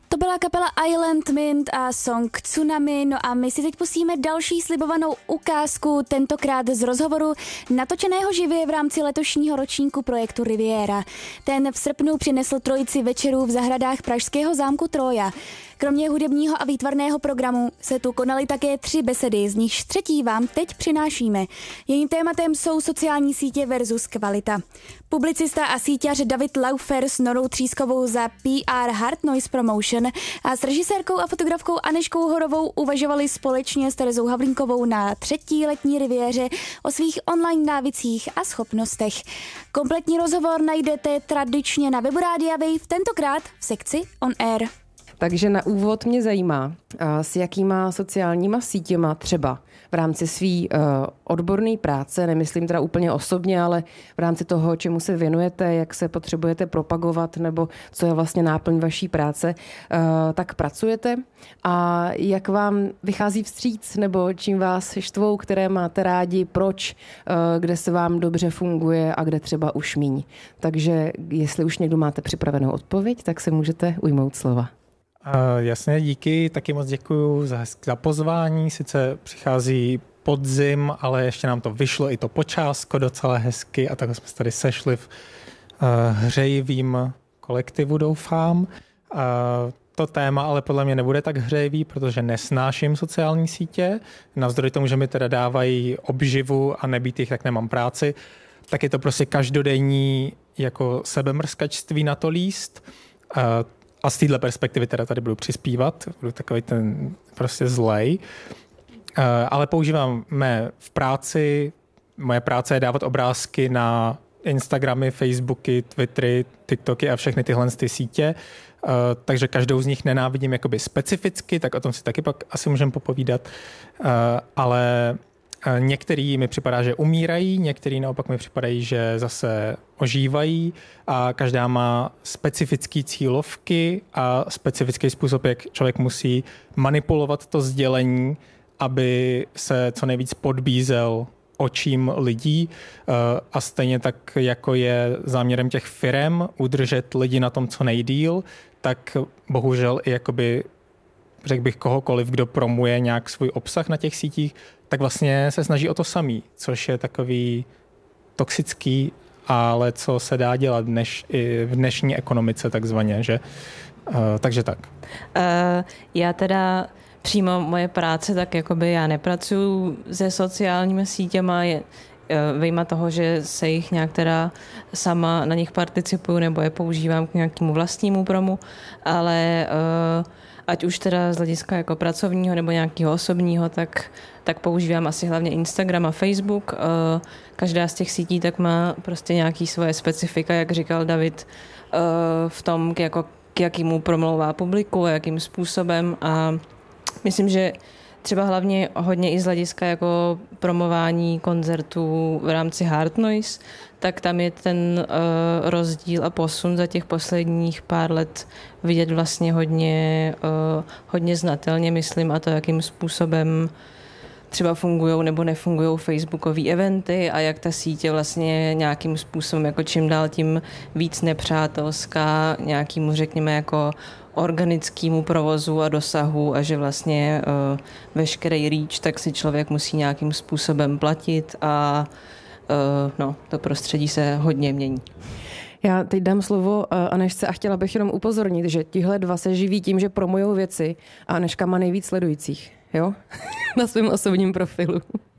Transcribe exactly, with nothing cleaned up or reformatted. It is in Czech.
To byla kapela Island Mint a song Tsunami, no a my si teď pustíme další slibovanou ukázku, tentokrát z rozhovoru natočeného živě v rámci letošního ročníku projektu Riviera. Ten v srpnu přinesl trojici večerů v zahradách pražského zámku Troja. Kromě hudebního a výtvarného programu se tu konaly také tři besedy, z nichž třetí vám teď přinášíme. Jejím tématem jsou sociální sítě versus kvalita. Publicista a síťař David Laufer s Norou Třískovou za P R Hard Noise Promotion a s režisérkou a fotografkou Aneškou Horovou uvažovali společně s Terezou Havlínkovou na třetí letní riviéře o svých online návicích a schopnostech. Kompletní rozhovor najdete tradičně na webu Rádia Wave, tentokrát v sekci On Air. Takže na úvod mě zajímá, s jakýma sociálníma sítěma třeba v rámci svý uh, odborné práce, nemyslím teda úplně osobně, ale v rámci toho, čemu se věnujete, jak se potřebujete propagovat nebo co je vlastně náplň vaší práce, uh, tak pracujete a jak vám vychází vstříc nebo čím vás štvou, které máte rádi, proč, uh, kde se vám dobře funguje a kde třeba už míň. Takže jestli už někdo máte připravenou odpověď, tak se můžete ujmout slova. Uh, jasně, díky, taky moc děkuju za, za pozvání, sice přichází podzim, ale ještě nám to vyšlo i to počásko docela hezky a tak jsme se tady sešli v uh, hřejivým kolektivu, doufám. Uh, to téma ale podle mě nebude tak hřejivý, protože nesnáším sociální sítě, navzdory tomu, že mi teda dávají obživu a nebýt jich, tak nemám práci, tak je to prostě každodenní jako sebemrskačství na to líst. Uh, A z téhle perspektivy teda tady budu přispívat, budu takový ten prostě zlej. Ale používám mé v práci, moje práce je dávat obrázky na Instagramy, Facebooky, Twittery, TikToky a všechny tyhle ty sítě. Takže každou z nich nenávidím jakoby specificky, tak o tom si taky pak asi můžeme popovídat. Ale některý mi připadá, že umírají, některý naopak mi připadají, že zase ožívají a každá má specifické cílovky a specifický způsob, jak člověk musí manipulovat to sdělení, aby se co nejvíc podbízel očím lidí a stejně tak, jako je záměrem těch firem udržet lidi na tom co nejdýl, tak bohužel i jakoby řekl bych kohokoliv, kdo promuje nějak svůj obsah na těch sítích, tak vlastně se snaží o to samý, což je takový toxický, ale co se dá dělat dneš, i v dnešní ekonomice takzvaně, že? Uh, takže tak. Uh, já teda přímo moje práce, tak jakoby já nepracuju se sociálními sítěma, je, uh, vyjma toho, že se jich nějak teda sama na nich participuju nebo je používám k nějakému vlastnímu promu, ale uh, ať už teda z hlediska jako pracovního nebo nějakého osobního, tak, tak používám asi hlavně Instagram a Facebook. Každá z těch sítí tak má prostě nějaký svoje specifika, jak říkal David, v tom, k, jako, k jakému promlouvá publiku a jakým způsobem. A myslím, že třeba hlavně hodně i z hlediska jako promování koncertů v rámci Hard Noise, tak tam je ten uh, rozdíl a posun za těch posledních pár let vidět vlastně hodně, uh, hodně znatelně, myslím, a to, jakým způsobem třeba fungují nebo nefungují facebookové eventy a jak ta sítě vlastně nějakým způsobem jako čím dál tím víc nepřátelská nějakému, řekněme, jako organickému provozu a dosahu a že vlastně uh, veškerý reach, tak si člověk musí nějakým způsobem platit a uh, no, to prostředí se hodně mění. Já teď dám slovo Anešce a chtěla bych jenom upozornit, že tihle dva se živí tím, že promujou věci a Aneška má nejvíc sledujících, jo? Na svém osobním profilu.